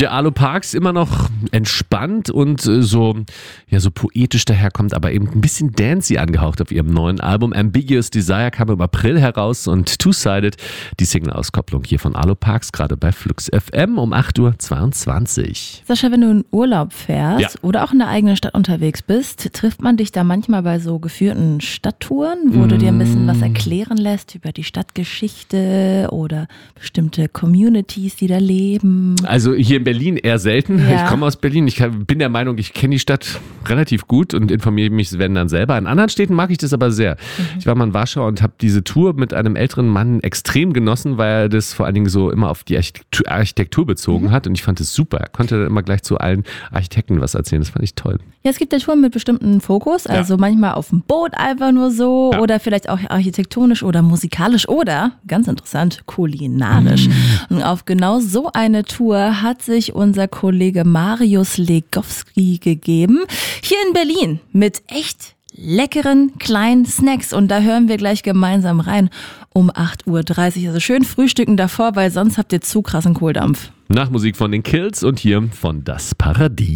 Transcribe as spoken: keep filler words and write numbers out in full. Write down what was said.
Der Alo Parks immer noch entspannt und äh, so, ja, so poetisch daherkommt, aber eben ein bisschen dancey angehaucht auf ihrem neuen Album. Ambiguous Desire kam im April heraus und Two-Sided, die Single-Auskopplung hier von Alo Parks, gerade bei Flux F M um acht Uhr zweiundzwanzig. Sascha, wenn du in Urlaub fährst Ja. oder auch in der eigenen Stadt unterwegs bist, trifft man dich da manchmal bei so geführten Stadttouren, wo du dir ein bisschen was erklären lässt über die Stadtgeschichte oder bestimmte Communities, die da leben? Also hier in Berlin eher selten. Ja. Ich komme aus Berlin. Ich kann- bin der Meinung, ich kenne die Stadt relativ gut und informiere mich, wenn dann selber. In anderen Städten mag ich das aber sehr. Mhm. Ich war mal in Warschau und habe diese Tour mit einem älteren Mann extrem genossen, weil er das vor allen Dingen so immer auf die Architektur, Architektur bezogen Mhm. hat. Und ich fand es super. Er konnte dann immer gleich zu allen Architekten was erzählen. Das fand ich toll. Ja, es gibt ja Touren mit bestimmten Fokus, also manchmal auf dem Boot einfach nur so Ja. oder vielleicht auch architektonisch oder musikalisch oder, ganz interessant, kulinarisch. Und auf genau so eine Tour hat sich unser Kollege Marius Legowski gegeben, hier in Berlin mit echt leckeren kleinen Snacks und da hören wir gleich gemeinsam rein um acht Uhr dreißig. Also schön frühstücken davor, weil sonst habt ihr zu krassen Kohldampf. Nach Musik von den Kills und hier von Das Paradies.